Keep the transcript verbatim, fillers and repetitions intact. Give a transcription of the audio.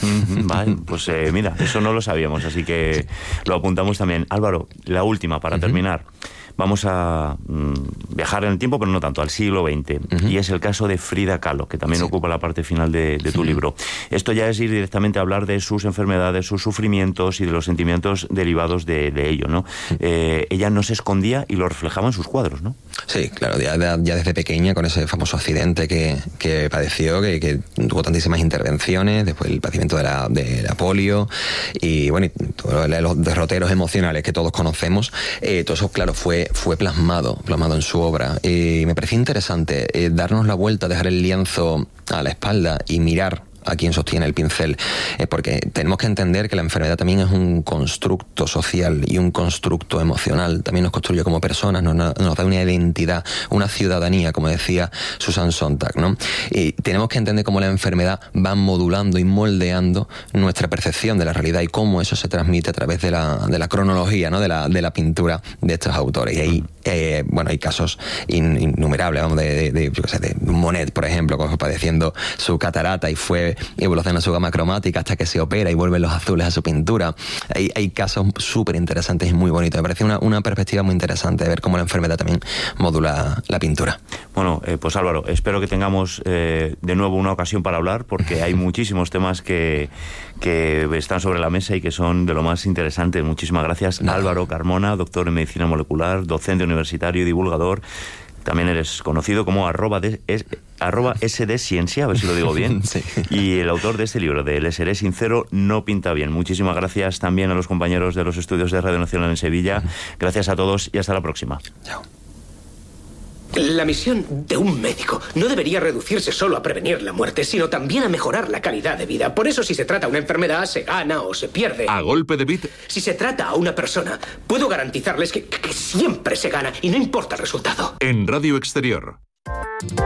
Mm, vale, pues eh, mira, eso no lo sabíamos, así que lo apuntamos también. Álvaro, la última para uh-huh. terminar. Vamos a mm, viajar en el tiempo, pero no tanto, al siglo veinte. Uh-huh. Y es el caso de Frida Kahlo, que también sí. ocupa la parte final de, de tu uh-huh. libro. Esto ya es ir directamente a hablar de sus enfermedades, sus sufrimientos y de los sentimientos derivados de, de ello, ¿no? Uh-huh. Eh, ella no se escondía y lo reflejaba en sus cuadros, ¿no? Sí, claro, ya, ya desde pequeña, con ese famoso accidente que, que padeció, que, que tuvo tantísimas intervenciones, después el padecimiento de la, de la polio y, bueno, y todos los derroteros emocionales que todos conocemos, eh, todo eso, claro, fue fue plasmado, plasmado en su obra. Y me pareció interesante eh, darnos la vuelta, dejar el lienzo a la espalda y mirar a quien sostiene el pincel, eh, porque tenemos que entender que la enfermedad también es un constructo social y un constructo emocional, también nos construye como personas, nos, nos da una identidad, una ciudadanía, como decía Susan Sontag, ¿no? Y tenemos que entender cómo la enfermedad va modulando y moldeando nuestra percepción de la realidad y cómo eso se transmite a través de la, de la cronología, ¿no? de, la, de la pintura de estos autores. Y ahí, eh, bueno, hay casos in, innumerables, vamos, de, de, de, yo qué sé, de Monet, por ejemplo, padeciendo su catarata y fue evoluciona su gama cromática hasta que se opera y vuelven los azules a su pintura. Hay, hay casos súper interesantes y muy bonitos. Me parece una, una perspectiva muy interesante de ver cómo la enfermedad también modula la pintura. Bueno, eh, pues Álvaro, espero que tengamos eh, de nuevo una ocasión para hablar, porque hay muchísimos temas que, que están sobre la mesa y que son de lo más interesante. Muchísimas gracias. No. Álvaro Carmona, doctor en medicina molecular, docente universitario y divulgador. También eres conocido como arroba, de, es, arroba sdciencia, a ver si lo digo bien. Sí. Y el autor de este libro, de Le seré sincero, no pinta bien. Muchísimas gracias también a los compañeros de los estudios de Radio Nacional en Sevilla. Gracias a todos y hasta la próxima. Chao. La misión de un médico no debería reducirse solo a prevenir la muerte, sino también a mejorar la calidad de vida. Por eso, si se trata a una enfermedad, se gana o se pierde. A golpe de bit. Si se trata a una persona, puedo garantizarles que, que siempre se gana y no importa el resultado. En Radio Exterior.